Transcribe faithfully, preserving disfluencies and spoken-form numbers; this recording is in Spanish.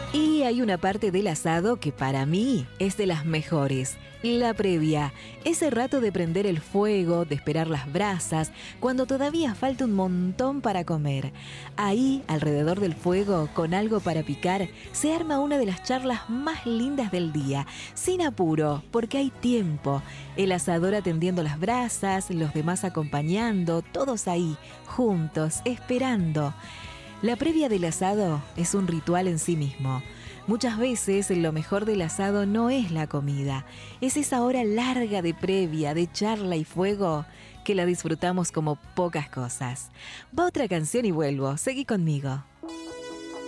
Y hay una parte del asado que para mí es de las mejores, la previa. Ese rato de prender el fuego, de esperar las brasas, cuando todavía falta un montón para comer. Ahí, alrededor del fuego, con algo para picar, se arma una de las charlas más lindas del día, sin apuro, porque hay tiempo. El asador atendiendo las brasas, los demás acompañando, todos ahí, juntos, esperando. La previa del asado es un ritual en sí mismo. Muchas veces lo mejor del asado no es la comida, es esa hora larga de previa, de charla y fuego, que la disfrutamos como pocas cosas. Va otra canción y vuelvo, seguí conmigo.